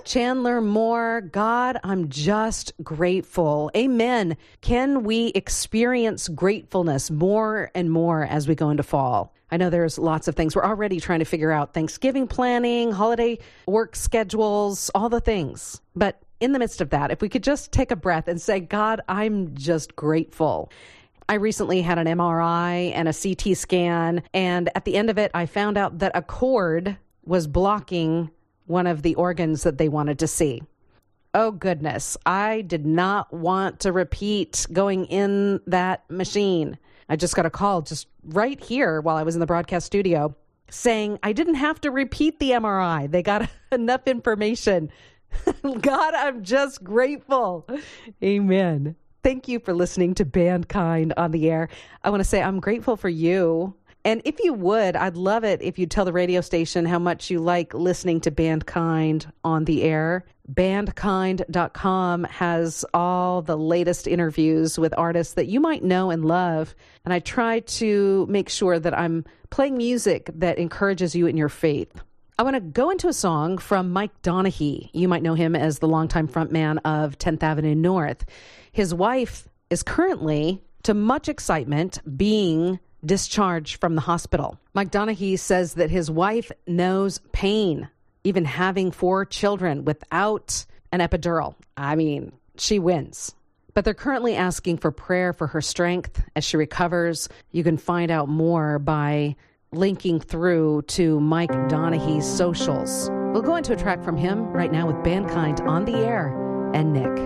Chandler Moore, God, I'm just grateful. Amen. Can we experience gratefulness more and more as we go into fall? I know there's lots of things. We're already trying to figure out Thanksgiving planning, holiday work schedules, all the things. But in the midst of that, if we could just take a breath and say, God, I'm just grateful. I recently had an MRI and a CT scan, and at the end of it, I found out that a cord was blocking one of the organs that they wanted to see. Oh, goodness. I did not want to repeat going in that machine. I just got a call just right here while I was in the broadcast studio saying I didn't have to repeat the MRI. They got enough information. God, I'm just grateful. Amen. Thank you for listening to Bandkind on the air. I want to say I'm grateful for you. And if you would, I'd love it if you'd tell the radio station how much you like listening to Bandkind on the air. Bandkind.com has all the latest interviews with artists that you might know and love. And I try to make sure that I'm playing music that encourages you in your faith. I want to go into a song from Mike Donehey. You might know him as the longtime frontman of 10th Avenue North. His wife is currently, to much excitement, being discharged from the hospital. Mike Donehey says that his wife knows pain, even having 4 children without an epidural. I mean, she wins. But they're currently asking for prayer for her strength as she recovers. You can find out more by linking through to Mike Donehey's socials. We'll go into a track from him right now with Bandkind on the air and Nick.